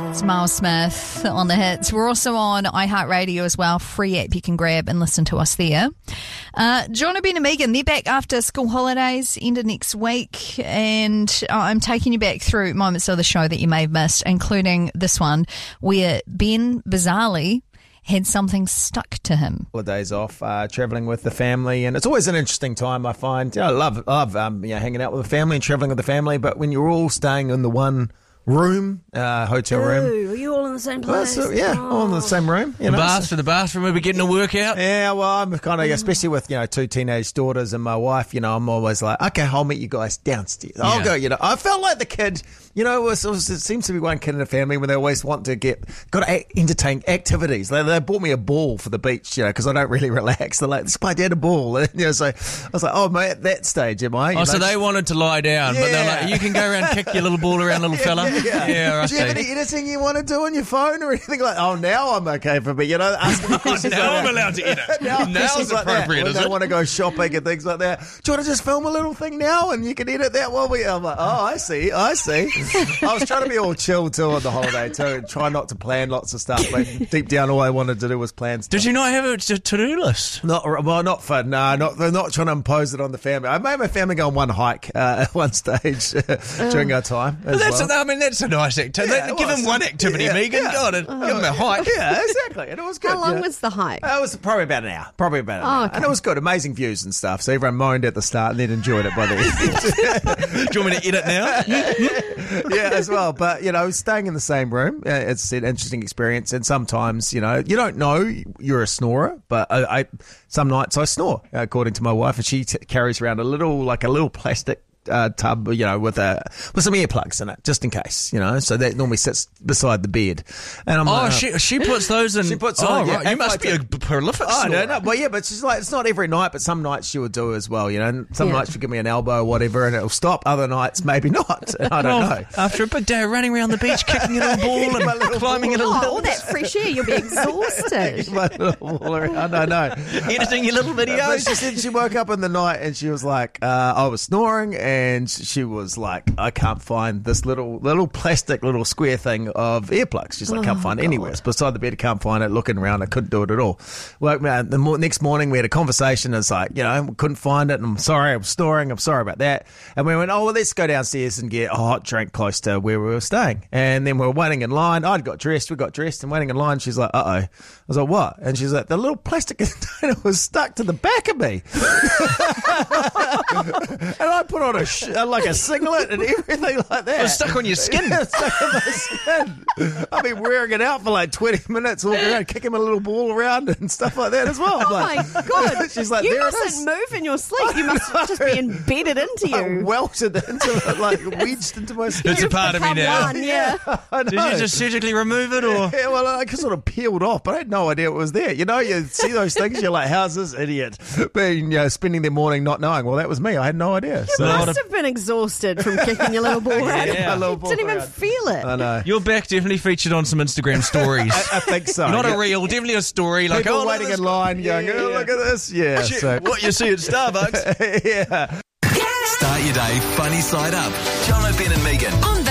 It's Miles Smith on the hits. We're also on iHeartRadio as well. Free app you can grab and listen to us there. John, Ben and Megan, they're back after school holidays, end of next week. And I'm taking you back through moments of the show that you may have missed, including this one where Ben bizarrely had something stuck to him. Couple of days off, travelling with the family, and it's always an interesting time. I find, I love hanging out with the family and travelling with the family. But when you're all staying in the one room, hotel room. Are you all in the same place? All in the same room. The bathroom, we'll be getting a workout. Yeah, well, I'm kind of, especially with, two teenage daughters and my wife, I'm always like, okay, I'll meet you guys downstairs. I'll go, I felt like the kid, it seems to be one kid in a family when they always want to got to entertain activities. They bought me a ball for the beach, because I don't really relax. They're like, let's play Dad a ball. So I was like, oh, mate, at that stage, am I? So they wanted to lie down, but they're like, you can go around and kick your little ball around, little fella. Yeah, do you have any editing you want to do on your phone or anything like that? Oh, now I'm okay for me, asking me questions. Now I'm allowed to edit. Now's appropriate, like is it? They want to go shopping and things like that. Do you want to just film a little thing now and you can edit that while I'm like, oh, I see. I was trying to be all chill too on the holiday too and try not to plan lots of stuff, but deep down all I wanted to do was plan stuff. Did you not have a to-do list? Not trying to impose it on the family. I made my family go on one hike at one stage during our time. That's a nice activity. Give them one activity, Megan. God, give them a hike. Yeah, exactly. And it was good. How long was the hike? It was probably about an hour. Okay. And it was good. Amazing views and stuff. So everyone moaned at the start and then enjoyed it by the end. Do you want me to edit now? Yeah, as well. But, staying in the same room, it's an interesting experience. And sometimes, you don't know you're a snorer, but some nights I snore, according to my wife. And she carries around a little plastic tub, with some earplugs in it, just in case, so that normally sits beside the bed. And I'm like, she puts those in. She puts right. You must be a prolific snorer. No. Well, yeah, but she's like, it's not every night, but some nights she would do as well, and some nights she'll give me an elbow or whatever and it'll stop. Other nights, maybe not. I don't know. After a big day of running around the beach, kicking a little ball and climbing a little hill. All that fresh air, you'll be exhausted. My little ball around, I know. Editing your little videos. But she said she woke up in the night and she was like, I was snoring, and she was like, I can't find this little plastic little square thing of earplugs. She's like, can't find it anywhere. It's beside the bed, I can't find it. Looking around, I couldn't do it at all. Woke me up. The next morning we had a conversation. It's like, couldn't find it. And I'm sorry, I was snoring. I'm sorry about that. And we went, let's go downstairs and get a hot drink close to where we were staying. And then we were waiting in line. We got dressed and waiting in line. She's like, uh-oh. I was like, what? And she's like, the little plastic container was stuck to the back of me. And I put on a singlet and everything like that. It was stuck on your skin. Stuck on my skin. I've been wearing it out for like 20 minutes, walking around, kicking my little ball around and stuff like that as well. My God. She's like, you there mustn't move in your sleep. You must just be embedded into you. Welted into it, wedged into my skin. It's a part of me now. One, yeah. Did you just surgically remove it, or? Yeah, well, I sort of peeled off, but I had no idea it was there. You see those things, you're like, how's this idiot been spending their morning not knowing? Well, that was me. I had no idea. You must have been exhausted from kicking your little ball around. Yeah, you didn't even feel it. I know. Your back definitely featured on some Instagram stories. I think so. Not a reel, definitely a story. Like, people waiting in line going, look at this. Yeah. What you see at Starbucks. Yeah. Start your day funny side up. John O'Brien and Megan. On